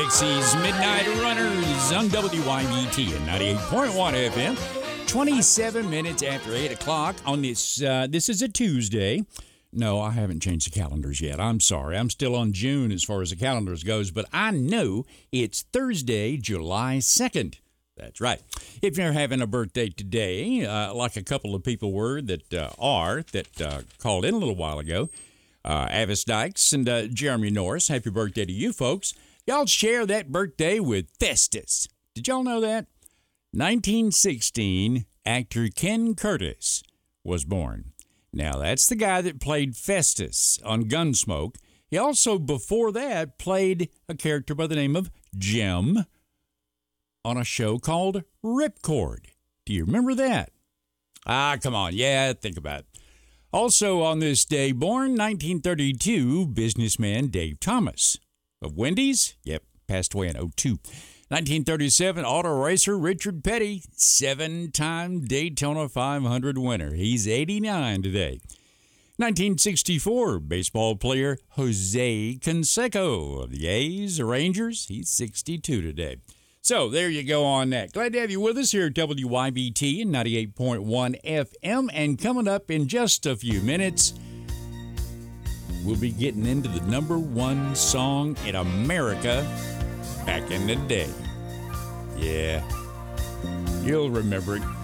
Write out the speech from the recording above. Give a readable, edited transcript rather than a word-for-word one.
Dixie's Midnight Runners on WYBT and 98.1 FM. 27 minutes after 8 o'clock on this is a Tuesday. No, I haven't changed the calendars yet. I'm sorry. I'm still on June as far as the calendars goes, but I know it's Thursday, July 2nd. That's right. If you're having a birthday today, like a couple of people were that called in a little while ago, Avis Dykes and Jeremy Norris, happy birthday to you folks. Y'all share that birthday with Festus. Did y'all know that? 1916, actor Ken Curtis was born. Now, that's the guy that played Festus on Gunsmoke. He also, before that, played a character by the name of Jim on a show called Ripcord. Do you remember that? Come on. Yeah, think about it. Also on this day, born 1932, businessman Dave Thomas. Of Wendy's? Yep, passed away in 2002. 1937, auto racer Richard Petty, 7-time Daytona 500 winner. He's 89 today. 1964, baseball player Jose Canseco of the A's, the Rangers. He's 62 today. So there you go on that. Glad to have you with us here at WYBT and 98.1 FM. And coming up in just a few minutes, we'll be getting into the number one song in America back in the day. Yeah, you'll remember it.